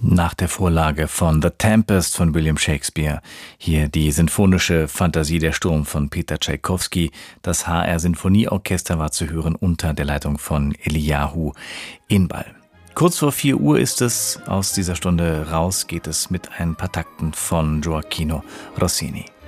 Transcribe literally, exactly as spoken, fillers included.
Nach der Vorlage von The Tempest von William Shakespeare hier die sinfonische Fantasie Der Sturm von Peter Tschaikowski. Das H R-Sinfonieorchester war zu hören unter der Leitung von Eliyahu Inbal. Kurz vor vier Uhr ist es. Aus dieser Stunde raus geht es mit ein paar Takten von Gioachino Rossini.